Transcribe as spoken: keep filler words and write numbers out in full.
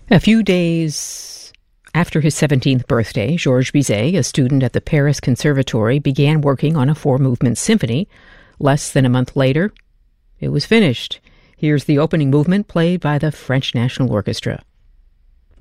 A few days after his seventeenth birthday, Georges Bizet, a student at the Paris Conservatory, began working on a four-movement symphony. Less than a month later, it was finished. Here's the opening movement played by the French National Orchestra.